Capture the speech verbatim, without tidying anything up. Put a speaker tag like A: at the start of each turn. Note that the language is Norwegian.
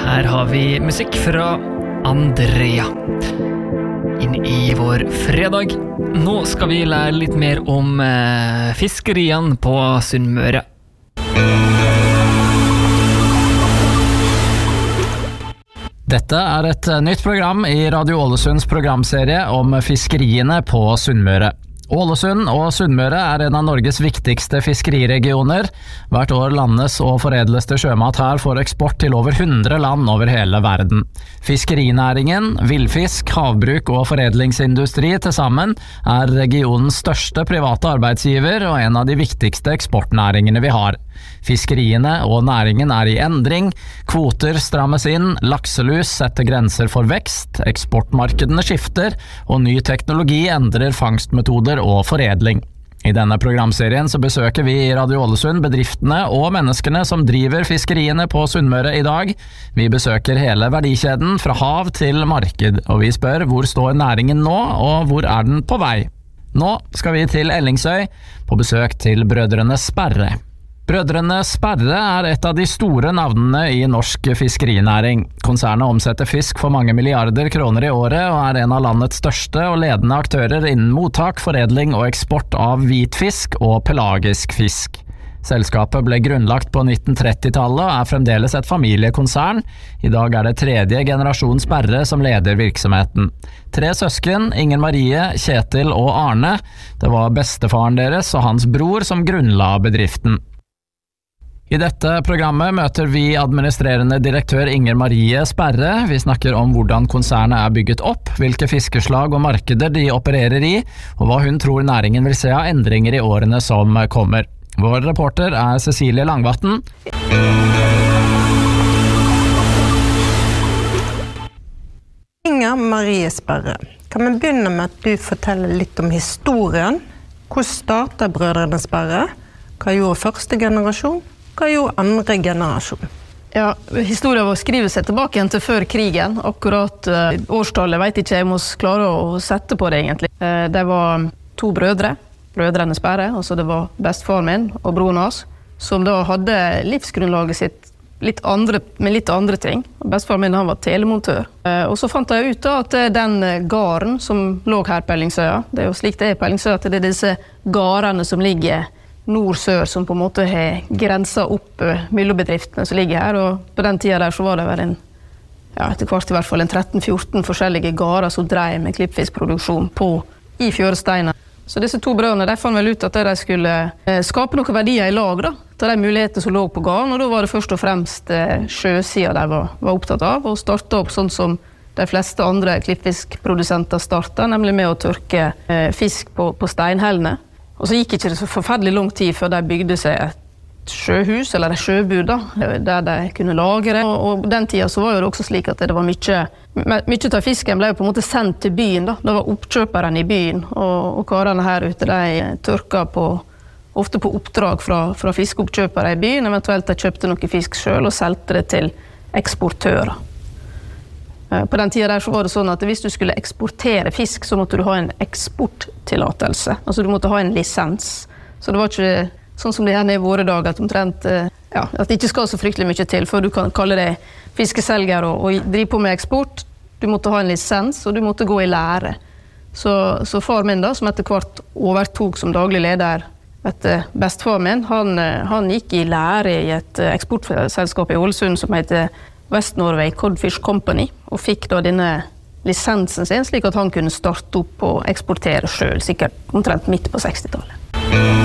A: Her har vi musikk fra Andrea inn i vår fredag. Nå skal vi lære litt mer om eh, fiskeriene på Sunnmøre.
B: Dette er et nytt program i Radio Ålesunds programserie om fiskeriene på Sunnmøre. Ålesund og Sunnmøre er en av Norges viktigste fiskeriregioner. Hvert år landes og foredles det sjømat her for eksport til over hundre land over hele verden. Fiskerinæringen, villfisk, havbruk og foredlingsindustri til sammen er regionens største private arbeidsgiver og en av de viktigste eksportnæringene vi har. Fiskeriene og næringen er i endring, kvoter strammes inn, lakselus setter grenser for vekst, eksportmarkedene skifter, og ny teknologi endrer fangstmetoder og foredling. I denne programserien så besøker vi i Radio Ålesund bedriftene og menneskene som driver fiskeriene på Sunnmøre i dag. Vi besøker hele verdikjeden fra hav til marked, og vi spør hvor står næringen nå, og hvor er den på vei? Nå skal vi til Ellingsøy, på besøk til brødrene Sperre. Brødrene Sperre er et av de store navnene i norsk fiskerinæring. Konsernet omsetter fisk for mange milliarder kroner i året, og er en av landets største og ledende aktører innen mottak, foredling og eksport av hvitfisk og pelagisk fisk. Selskapet ble grunnlagt på nitten trettitallet og er fremdeles et familiekonsern. I dag er det tredje generasjon Sperre som leder virksomheten. Tre søsken, Inger Marie, Kjetil og Arne. Det var bestefaren deres og hans bror som grunnla bedriften. I dette programmet møter vi administrerende direktør Inger Marie Sperre. Vi snakker om hvordan konsernet er bygget opp, hvilke fiskeslag og markeder de opererer i, og hva hun tror næringen vil se av endringer i årene som kommer. Vår reporter er Cecilie Langvatn.
C: Inger Marie Sperre, kan vi begynne med at du forteller litt om historien? Hvordan startet brødrene Sperre? Hva gjorde første generasjon? Hva gjorde andre generasjon?
D: Ja, historien vår skriver seg tilbake igjen til før krigen. Akkurat uh, årstallet vet ikke jeg må klare å sette på det egentlig. Uh, det var to brødre, brødrene Sperre, altså det var bestefaren min og broren hans, som da hadde livsgrunnlaget sitt litt andre, med litt andre ting. Bestefaren min han var telemontør. Uh, og så fant jeg ut da at den garen som lå her på Ellingsøya, det er jo slik det er på Ellingsøya, at det er disse garene som ligger nord-sør som på en måte har grenset opp uh, millebedriftene som ligger her, og på den tiden der så var det vel en, ja, etter hvert i hvert fall en tretten fjorten forskjellige garer som drev med klippfiskproduksjon på i Fjøresteina. Så disse to brødrene, de fant vel ut at de skulle uh, skape noen verdier i lag da, til de muligheter som lå på garen, og da var det først og fremst uh, sjøsiden de var, var opptatt av, og startet opp sånn som de fleste andre klippfiskprodusenter startet, nemlig med å tørke uh, fisk på, på steinhellene. Og så gikk ikke det så forferdelig lang tid før de bygde seg et sjøhus, eller et sjøbud da, der de kunne lagre. Og, og den tiden så var det også slik at det var mye, mye av fisken ble jo på en måte sendt til byen da. Det var oppkjøperen i byen, og, og karene her ute, de tørket på, ofte på oppdrag fra, fra fiskeoppkjøpere i byen, eventuelt de kjøpte noe fisk selv og selte det til eksportører. På den tiden der så var det sånn at hvis du skulle eksportere fisk, så måtte du ha en eksporttillatelse. Altså du måtte ha en lisens. Så det var ikke sånn som det er i våre dager, at, omtrent, ja, at det ikke skal så fryktelig mye til før du kan kalle det fiskeselger og, og drive på med eksport. Du måtte ha en lisens, og du måtte gå i lære. Så, så far min da, som etter hvert overtok som daglig leder etter bestefar min, han, han gikk i lære i et eksportselskap i Ålesund som heter West Norway Codfish Company, og fikk da denne lisensen sin, slik at han kunne starte opp og eksportere selv, sikkert omtrent midt på sekstitallet.